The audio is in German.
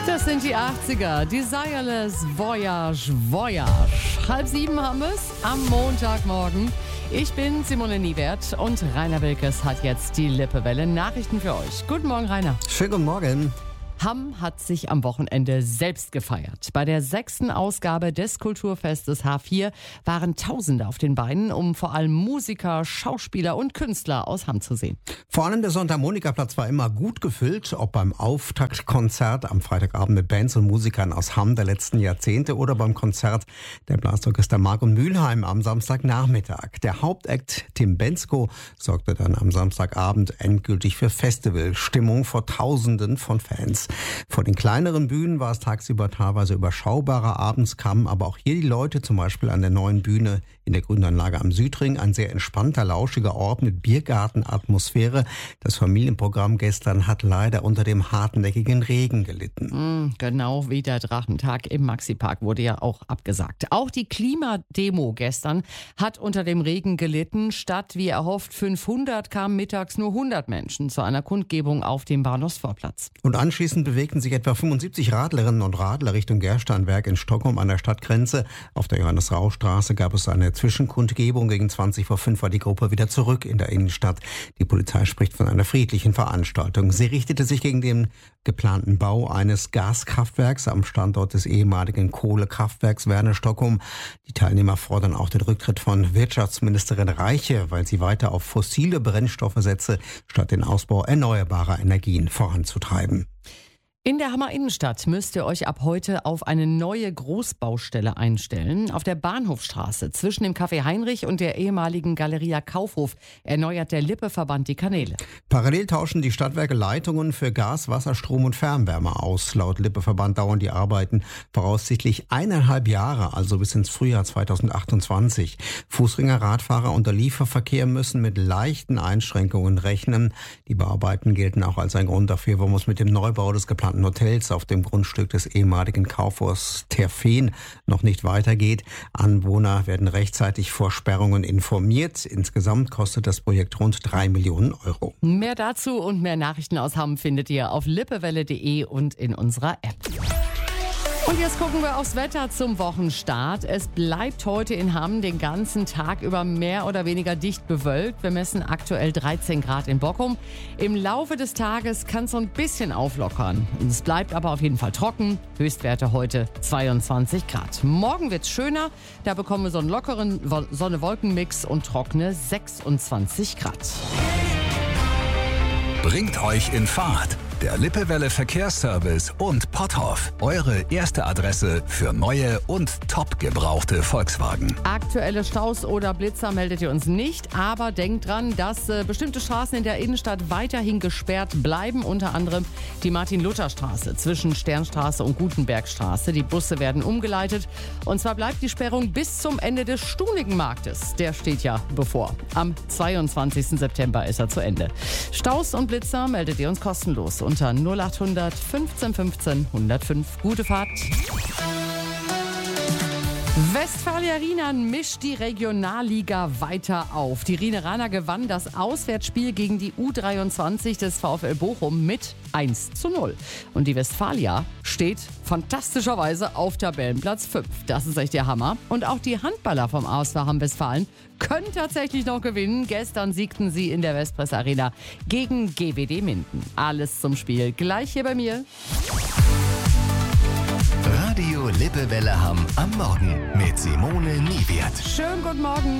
Das sind die 80er. Desireless Voyage, Voyage. 6:30 haben wir es am Montagmorgen. Ich bin Simone Niewert und Rainer Wilkes hat jetzt die Lippewelle. Nachrichten für euch. Guten Morgen, Rainer. Schönen guten Morgen. Hamm hat sich am Wochenende selbst gefeiert. Bei der 6. Ausgabe des Kulturfestes H4 waren Tausende auf den Beinen, um vor allem Musiker, Schauspieler und Künstler aus Hamm zu sehen. Vor allem der Sonntagsmonika-Platz war immer gut gefüllt, ob beim Auftaktkonzert am Freitagabend mit Bands und Musikern aus Hamm der letzten Jahrzehnte oder beim Konzert der Blasorchester Mark und Mülheim am Samstagnachmittag. Der Hauptakt Tim Bendzko sorgte dann am Samstagabend endgültig für Festivalstimmung vor Tausenden von Fans. Vor den kleineren Bühnen war es tagsüber teilweise überschaubarer. Abends kamen aber auch hier die Leute, zum Beispiel an der neuen Bühne in der Grünanlage am Südring. Ein sehr entspannter, lauschiger Ort mit Biergartenatmosphäre. Das Familienprogramm gestern hat leider unter dem hartnäckigen Regen gelitten. Genau wie der Drachentag im Maxipark wurde ja auch abgesagt. Auch die Klimademo gestern hat unter dem Regen gelitten. Statt, wie erhofft, 500 kamen mittags nur 100 Menschen zu einer Kundgebung auf dem Bahnhofsvorplatz. Und anschließend bewegten sich etwa 75 Radlerinnen und Radler Richtung Gersteinwerk in Stockholm an der Stadtgrenze. Auf der Johannes-Rau-Straße gab es eine Zwischenkundgebung. Gegen 5:20 war die Gruppe wieder zurück in der Innenstadt. Die Polizei spricht von einer friedlichen Veranstaltung. Sie richtete sich gegen den geplanten Bau eines Gaskraftwerks am Standort des ehemaligen Kohlekraftwerks Werner Stockholm. Die Teilnehmer fordern auch den Rücktritt von Wirtschaftsministerin Reiche, weil sie weiter auf fossile Brennstoffe setze, statt den Ausbau erneuerbarer Energien voranzutreiben. In der Hammer Innenstadt müsst ihr euch ab heute auf eine neue Großbaustelle einstellen. Auf der Bahnhofstraße zwischen dem Café Heinrich und der ehemaligen Galeria Kaufhof erneuert der Lippeverband die Kanäle. Parallel tauschen die Stadtwerke Leitungen für Gas, Wasser, Strom und Fernwärme aus. Laut Lippeverband dauern die Arbeiten voraussichtlich 1,5 Jahre, also bis ins Frühjahr 2028. Fußgänger, Radfahrer und der Lieferverkehr müssen mit leichten Einschränkungen rechnen. Die Bauarbeiten gelten auch als ein Grund dafür, warum es mit dem Neubau des geplanten Hotels auf dem Grundstück des ehemaligen Kaufhauses Terfen noch nicht weitergeht. Anwohner werden rechtzeitig vor Sperrungen informiert. Insgesamt kostet das Projekt rund 3 Millionen Euro. Mehr dazu und mehr Nachrichten aus Hamm findet ihr auf lippewelle.de und in unserer App. Und jetzt gucken wir aufs Wetter zum Wochenstart. Es bleibt heute in Hamm den ganzen Tag über mehr oder weniger dicht bewölkt. Wir messen aktuell 13 Grad in Bockum. Im Laufe des Tages kann es so ein bisschen auflockern. Es bleibt aber auf jeden Fall trocken. Höchstwerte heute 22 Grad. Morgen wird's schöner. Da bekommen wir so einen lockeren Sonne-Wolken-Mix und trockene 26 Grad. Bringt euch in Fahrt. Der Lippewelle Verkehrsservice und Potthoff. Eure erste Adresse für neue und top gebrauchte Volkswagen. Aktuelle Staus oder Blitzer meldet ihr uns nicht, aber denkt dran, dass bestimmte Straßen in der Innenstadt weiterhin gesperrt bleiben, unter anderem die Martin-Luther-Straße zwischen Sternstraße und Gutenbergstraße. Die Busse werden umgeleitet und zwar bleibt die Sperrung bis zum Ende des Stunigenmarktes. Der steht ja bevor. Am 22. September ist er zu Ende. Staus und Blitzer meldet ihr uns kostenlos unter 0800 15 15 105. Gute Fahrt. Westfalia Rienan mischt die Regionalliga weiter auf. Die Rieneraner gewann das Auswärtsspiel gegen die U23 des VfL Bochum mit 1:0. Und die Westfalia steht fantastischerweise auf Tabellenplatz 5. Das ist echt der Hammer. Und auch die Handballer vom ASV Hamm-Westfalen können tatsächlich noch gewinnen. Gestern siegten sie in der Westpress Arena gegen GWD Minden. Alles zum Spiel gleich hier bei mir. Radio Lippewelle Hamm am Morgen mit Simone Niewert. Schönen guten Morgen.